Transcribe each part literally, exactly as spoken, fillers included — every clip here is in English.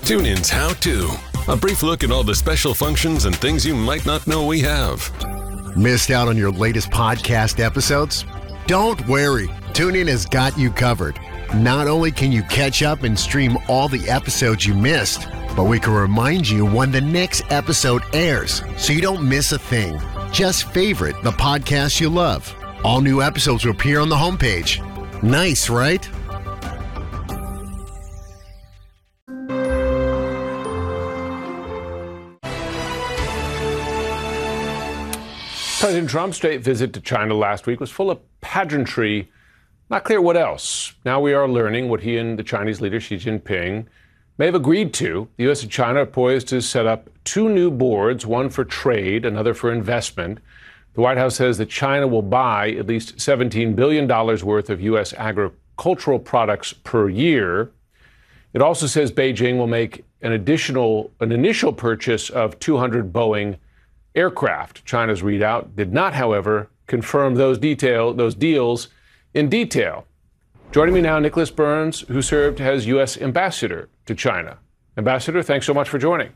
TuneIn's How To. A brief look at all the special functions and things you might not know we have. Missed out on your latest podcast episodes? Don't worry. TuneIn has got you covered. Not only can you catch up and stream all the episodes you missed, but we can remind you when the next episode airs so you don't miss a thing. Just favorite the podcast you love. All new episodes will appear on the homepage. Nice, right? President Trump's state visit to China last week was full of pageantry. Not clear what else. Now we are learning what he and the Chinese leader Xi Jinping may have agreed to. The U S and China are poised to set up two new boards, one for trade, another for investment. The White House says that China will buy at least seventeen billion dollars worth of U S agricultural products per year. It also says Beijing will make an additional, an initial purchase of two hundred Boeing aircraft. China's readout did not, however, confirm those detail, those deals in detail. Joining me now, Nicholas Burns, who served as U S ambassador to China. Ambassador, thanks so much for joining.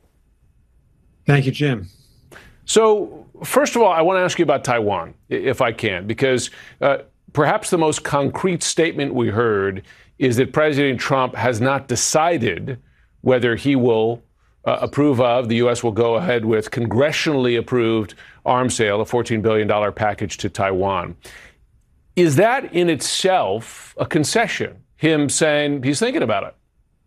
Thank you, Jim. So, first of all, I want to ask you about Taiwan, if I can, because uh, perhaps the most concrete statement we heard is that President Trump has not decided whether he will uh, approve of, the U S will go ahead with congressionally approved arms sale, a fourteen billion dollars package to Taiwan. Is that in itself a concession, him saying he's thinking about it?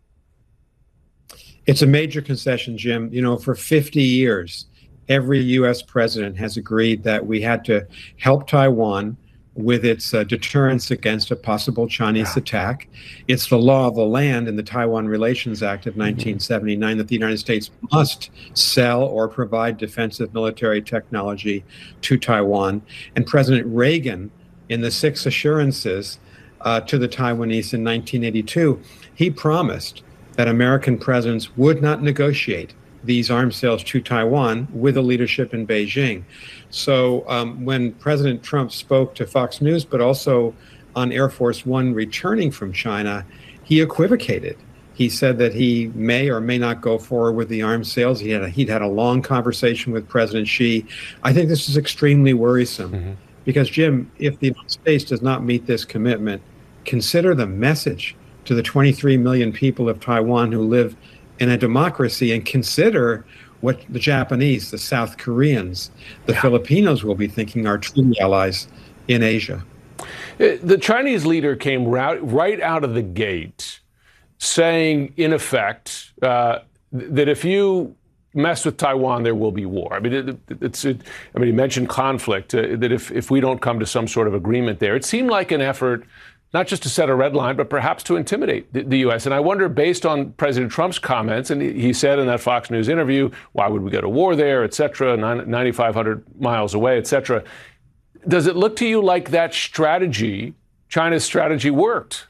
It's a major concession, Jim. You know, for fifty years, every U S president has agreed that we had to help Taiwan with its uh, deterrence against a possible Chinese attack. It's the law of the land in the Taiwan Relations Act of nineteen seventy-nine that the United States must sell or provide defensive military technology to Taiwan. And President Reagan, in the Six Assurances uh, to the Taiwanese in nineteen eighty-two, he promised that American presidents would not negotiate these arms sales to Taiwan with the leadership in Beijing. So um, when President Trump spoke to Fox News, but also on Air Force One returning from China, he equivocated. He said that he may or may not go forward with the arms sales. He had a, he'd had a long conversation with President Xi. I think this is extremely worrisome. Mm-hmm. Because, Jim, if the United States does not meet this commitment, consider the message to the twenty-three million people of Taiwan who live in a democracy, and consider what the Japanese, the South Koreans, the yeah. Filipinos will be thinking are true allies in Asia. The Chinese leader came right out of the gate saying, in effect, uh, that if you mess with Taiwan, there will be war. I mean, it, it's. It, I mean, he mentioned conflict. Uh, that if if we don't come to some sort of agreement there, it seemed like an effort, not just to set a red line, but perhaps to intimidate the, the U S. And I wonder, based on President Trump's comments, and he, he said in that Fox News interview, "Why would we go to war there, et cetera, ninety-five hundred miles away, et cetera" Does it look to you like that strategy, China's strategy, worked?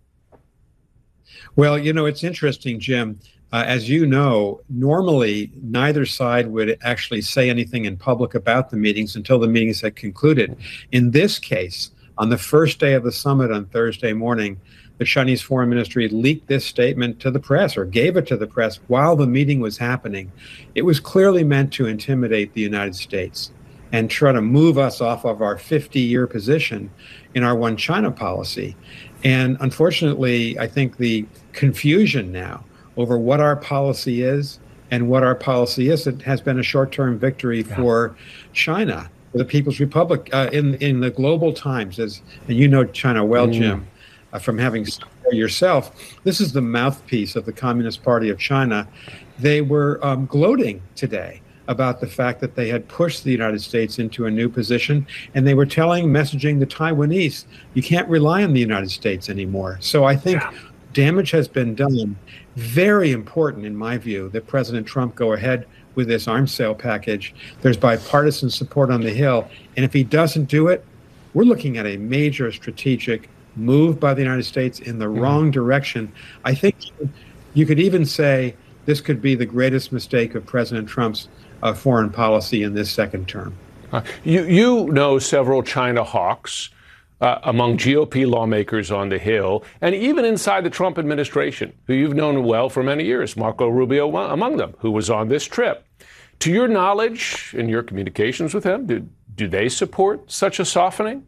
Well, you know, it's interesting, Jim. Uh, as you know, normally neither side would actually say anything in public about the meetings until the meetings had concluded. In this case, on the first day of the summit on Thursday morning, the Chinese Foreign Ministry leaked this statement to the press, or gave it to the press while the meeting was happening. It was clearly meant to intimidate the United States and try to move us off of our fifty-year position in our One China policy. And unfortunately, I think the confusion now over what our policy is and what our policy is, it has been a short-term victory yeah. for China, for the People's Republic. Uh, in in the global times, as and you know China well, mm. Jim, uh, from having studied yourself, this is the mouthpiece of the Communist Party of China. They were um, gloating today about the fact that they had pushed the United States into a new position, and they were telling, messaging the Taiwanese, you can't rely on the United States anymore. So I think yeah. damage has been done. Very important, in my view, that President Trump go ahead with this arms sale package. There's bipartisan support on the Hill, and if he doesn't do it, we're looking at a major strategic move by the United States in the mm-hmm. wrong direction. I think you could even say this could be the greatest mistake of President Trump's uh, foreign policy in this second term. Uh, you, you know several China hawks. uh, among G O P lawmakers on the Hill, and even inside the Trump administration, who you've known well for many years, Marco Rubio among them, who was on this trip. To your knowledge, in your communications with him, do, do they support such a softening?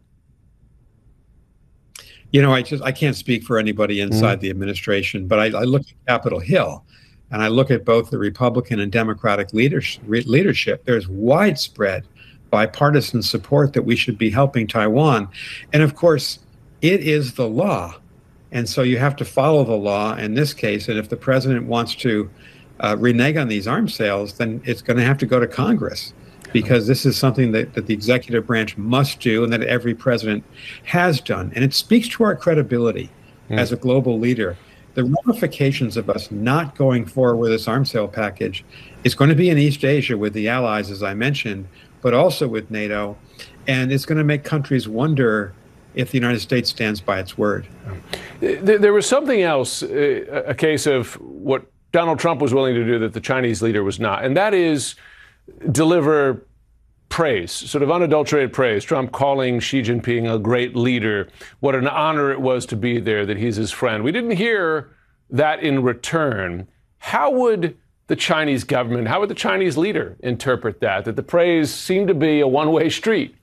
You know, I just I can't speak for anybody inside mm. the administration, but I, I look at Capitol Hill, and I look at both the Republican and Democratic leadership. leadership. There's widespread bipartisan support that we should be helping Taiwan. And of course, it is the law. And so you have to follow the law in this case. And if the president wants to uh, renege on these arms sales, then it's going to have to go to Congress, because this is something that, that the executive branch must do and that every president has done. And it speaks to our credibility mm. as a global leader. The ramifications of us not going forward with this arms sale package is going to be in East Asia with the allies, as I mentioned, but also with NATO. And it's going to make countries wonder if the United States stands by its word. There was something else, a case of what Donald Trump was willing to do that the Chinese leader was not, and that is deliver praise, sort of unadulterated praise. Trump calling Xi Jinping a great leader, what an honor it was to be there, that he's his friend. We didn't hear that in return. How would the Chinese government, how would the Chinese leader interpret that, that the praise seemed to be a one-way street?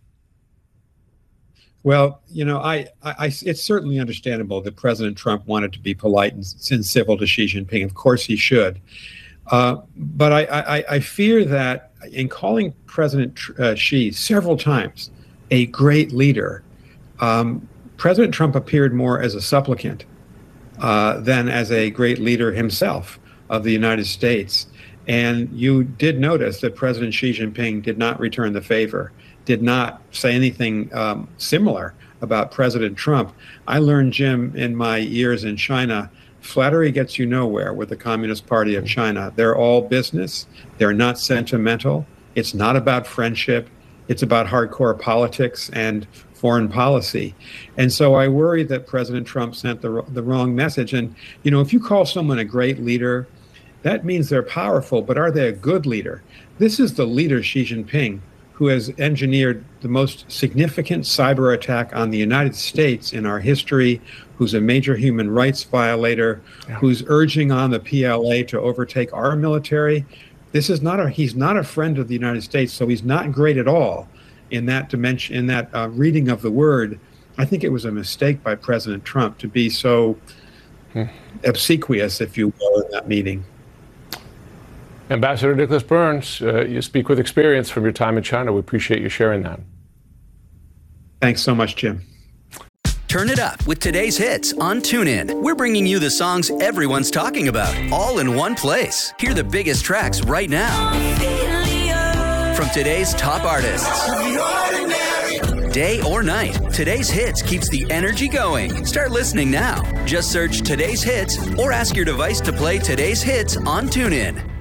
Well, you know, I, I, it's certainly understandable that President Trump wanted to be polite and, and civil to Xi Jinping. Of course he should. Uh, but I, I, I fear that in calling President uh, Xi several times a great leader, um, President Trump appeared more as a supplicant uh, than as a great leader himself of the United States. And you did notice that President Xi Jinping did not return the favor, did not say anything um, similar about President Trump. I learned, Jim, in my years in China, flattery gets you nowhere with the Communist Party of China. They're all business. They're not sentimental. It's not about friendship. It's about hardcore politics and foreign policy. And so I worry that President Trump sent the, the wrong message. And, you know, if you call someone a great leader, that means they're powerful, but are they a good leader? This is the leader, Xi Jinping, who has engineered the most significant cyber attack on the United States in our history, who's a major human rights violator, yeah. who's urging on the P L A to overtake our military. This is not a, he's not a friend of the United States, so he's not great at all in that dimension, in that uh, reading of the word. I think it was a mistake by President Trump to be so hmm. obsequious, if you will, in that meeting. Ambassador Nicholas Burns, uh, you speak with experience from your time in China. We appreciate you sharing that. Thanks so much, Jim. Turn it up with today's hits on TuneIn. We're bringing you the songs everyone's talking about, all in one place. Hear the biggest tracks right now from today's top artists. Day or night, today's hits keeps the energy going. Start listening now. Just search today's hits or ask your device to play today's hits on TuneIn.